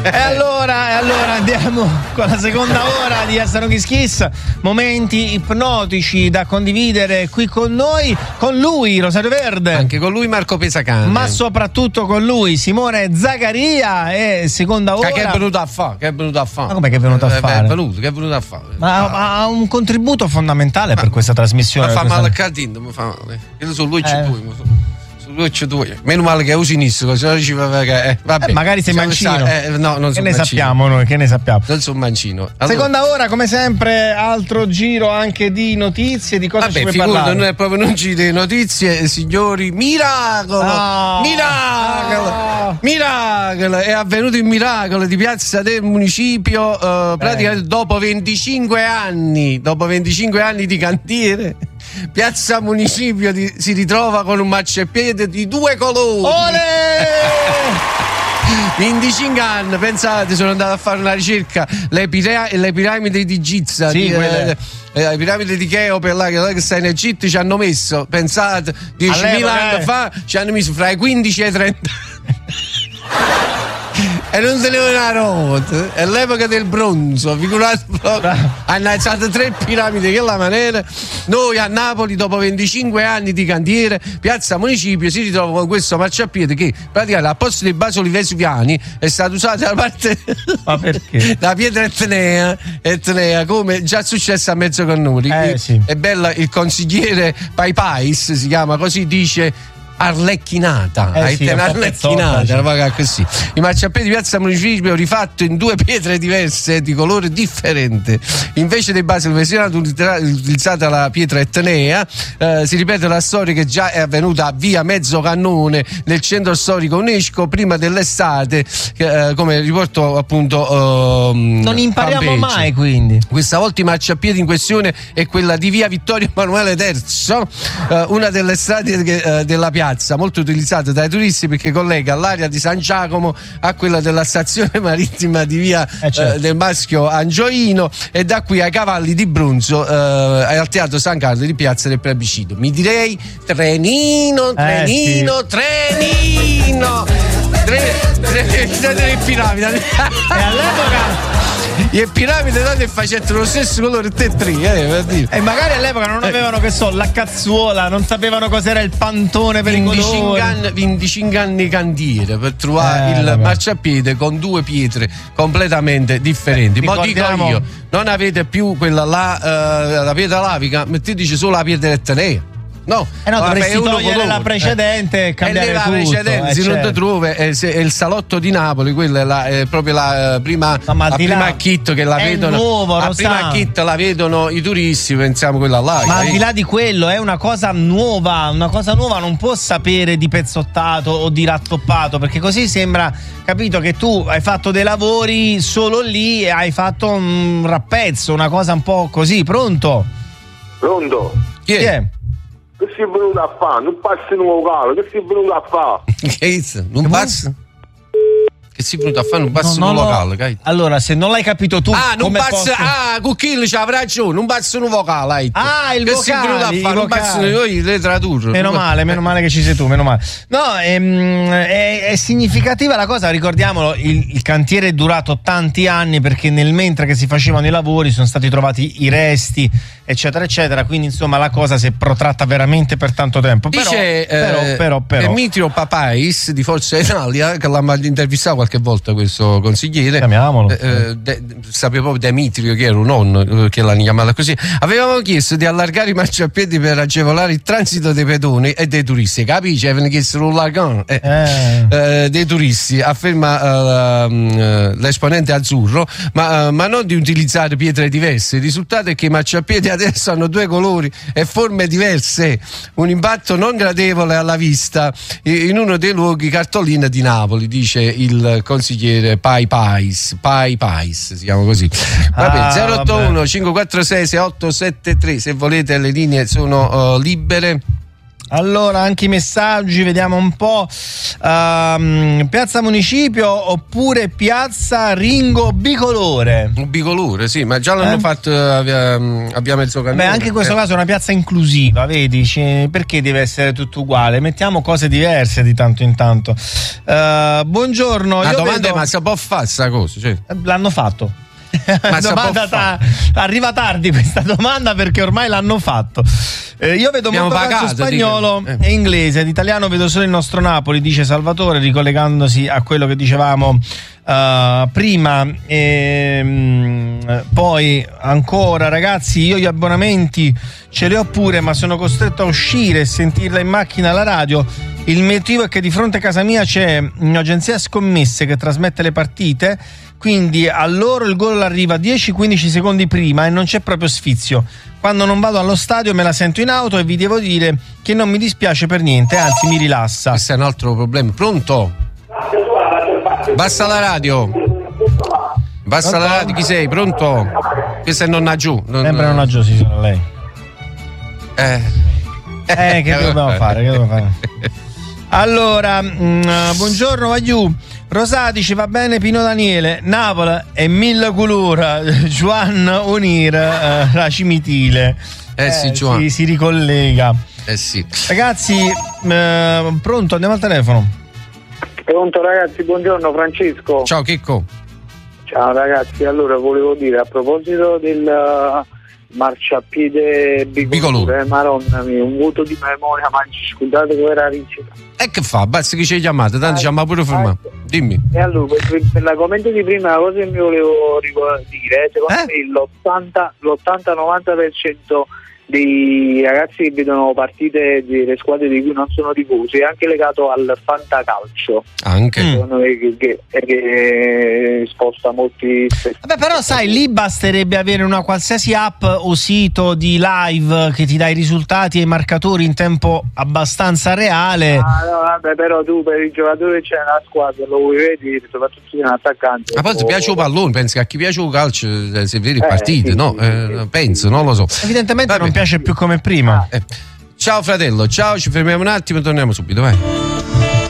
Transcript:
E allora andiamo con la seconda ora di Essere Kiss Kiss, momenti ipnotici da condividere qui con noi, con lui Rosario Verde, anche con lui Marco Pesacane, ma soprattutto con lui Simone Zaccaria. E seconda ora che è venuto a fare? Ma come che è venuto a fare? Che è venuto a fare? Ma ha un contributo fondamentale per questa trasmissione. Ma fa male al cardino, mi fa male. Io sono lui c'è due. Meno male che è usinissimo, se no ci va che vabbè. Magari sei mancino. No, non che sono ne mancino. sappiamo noi, che ne sappiamo. Non sono mancino. Allora, seconda ora, come sempre, altro giro anche di notizie, di cosa ci vuoi parlare? Non è proprio un giro di notizie, signori. Miracolo! Miracolo! È avvenuto il miracolo di Piazza del Municipio praticamente dopo 25 anni di cantiere. Piazza Municipio si ritrova con un marciapiede di 2 colori. Olè! 25 anni, pensate, sono andato a fare una ricerca, le piramidi di Giza, sì, le piramidi di Cheope che sta in Egitto ci hanno messo, pensate, 10.000 anni fa ci hanno messo fra i 15 e i 30 e non se ne una rota. È l'epoca del bronzo, figurate, hanno alzato 3 piramidi che la maniera. Noi a Napoli, dopo 25 anni di cantiere, Piazza Municipio si ritrova con questo marciapiede che praticamente al posto dei basoli vesuviani è stato usato da parte ma perché? la pietra etnea, come già successo a Mezzocannuri. Sì. È bella, il consigliere Paipais si chiama così, dice arlecchinata, arlecchinata, così. Il marciapiede di Piazza Municipio rifatto in 2 pietre diverse di colore differente. Invece dei basili vesuviani utilizzata la pietra etnea. Si ripete la storia che già è avvenuta a via Mezzocannone nel centro storico UNESCO prima dell'estate, come riporto appunto non impariamo Campeggia. Mai, quindi Questa volta il marciapiede in questione è quella di via Vittorio Emanuele III, una delle strade della piazza molto utilizzata dai turisti perché collega l'area di San Giacomo a quella della stazione marittima di via del Maschio Angioino, e da qui ai cavalli di bronzo al teatro San Carlo di Piazza del Plebiscito. Mi direi trenino tre piramidi. E all'epoca le piramidi tanto facevano lo stesso colore tutte e 3 per dire. E magari all'epoca non avevano, che so, la cazzuola, non sapevano cos'era il pantone per i colori. 25 anni cantiere per trovare il marciapiede con 2 pietre completamente differenti. Ma dico io, non avete più quella la pietra lavica, metteteci solo la pietra etnea. No, dovresti togliere la precedente e cambiare tutto. La precedente, se non ti trovi, è il salotto di Napoli, quella è proprio la prima kit che la vedono. La prima kit la vedono i turisti, pensiamo quella là. Ma al di là di quello è una cosa nuova non può sapere di pezzottato o di rattoppato, perché così sembra, capito, che tu hai fatto dei lavori solo lì e hai fatto un rappezzo, una cosa un po' così. Pronto? Chi è? Che si è venuto a fare? Non passi in un locale, che si è venuto a fare? Che non passa? Che si è venuto a fare un passo in un locale? Allora, se non l'hai capito tu, non passa. Cucchillo c'ha ragione, non passa in un vocale. Il vocale. Che si è venuto a fare? Non passano noi le tradurre. Meno male che ci sei tu, meno male. No, è significativa la cosa, ricordiamolo, il cantiere è durato tanti anni perché nel mentre che si facevano i lavori sono stati trovati i resti, eccetera eccetera, quindi insomma la cosa si è protratta veramente per tanto tempo. Però Demetrio Papais di Forza Italia, che l'ha intervistato qualche volta questo consigliere, chiamiamolo, sapeva proprio Demetrio che era un nonno che l'hanno chiamata così. Avevamo chiesto di allargare i marciapiedi per agevolare il transito dei pedoni e dei turisti, capisci? Avevano chiesto un largone dei turisti, afferma l'esponente azzurro, ma non di utilizzare pietre diverse. Il risultato è che i marciapiedi adesso hanno 2 colori e forme diverse, un impatto non gradevole alla vista in uno dei luoghi cartolina di Napoli, dice il consigliere Paipais, si chiama così. Vabbè, 081 546 6873, se volete le linee sono libere. Allora, anche i messaggi, vediamo un po'. Piazza Municipio oppure Piazza Ringo Bicolore? Un bicolore, sì, ma già l'hanno fatto abbiamo mezzo cannone. Beh, anche in questo caso è una piazza inclusiva, vedi? Perché deve essere tutto uguale? Mettiamo cose diverse di tanto in tanto. Buongiorno. La domanda è: ma si può fare sta cosa? Cioè. L'hanno fatto. Ma arriva tardi questa domanda perché ormai l'hanno fatto. Io vedo molto calcio spagnolo e inglese, d'italiano vedo solo il nostro Napoli, dice Salvatore, ricollegandosi a quello che dicevamo prima. Poi ancora, ragazzi, io gli abbonamenti ce li ho pure, ma sono costretto a uscire e sentirla in macchina alla radio. Il motivo è che di fronte a casa mia c'è un'agenzia scommesse che trasmette le partite, quindi a loro il gol arriva 10-15 secondi prima e non c'è proprio sfizio. Quando non vado allo stadio me la sento in auto e vi devo dire che non mi dispiace per niente, anzi mi rilassa. Questo è un altro problema. Pronto? Basta la radio. Basta la radio, chi sei? Pronto? Questo è Nonna Giù. Sempre Nonna Giù, sì, sono lei. Che dobbiamo fare? Allora, buongiorno Vagliù. Rosati ci va bene Pino Daniele, Napoli e Mille Culura, Juan Unir, la Cimitile. Sì, Juan. Si ricollega. Sì. Ragazzi, pronto, andiamo al telefono. Pronto ragazzi, buongiorno Francesco. Ciao Chicco. Ciao ragazzi, allora volevo dire a proposito del marciapiede bicolore, Maronna mia, un voto di memoria, ma scusate che era rincita. E che fa? Basta che ci hai chiamato, tanto ci abbiamo pure fermato. Dimmi. E allora, per l'argomento di prima, la cosa che mi volevo dire, secondo me l'80-90% dei ragazzi che vedono partite delle squadre di cui non sono tifosi è anche legato al fantacalcio. Anche. Secondo me che sposta molti. Vabbè, però sai, lì basterebbe avere una qualsiasi app o sito di live che ti dà i risultati e i marcatori in tempo abbastanza reale. No, vabbè, però tu per il giocatore c'è una squadra, lo vuoi vedere, soprattutto se è un attaccante. Ma poi ti piace il pallone, pensi che a chi piace il calcio se vedi partite, sì, no? Sì. Penso, non lo so. Evidentemente non piace più come prima. Ciao fratello, ciao, ci fermiamo un attimo e torniamo subito, vai.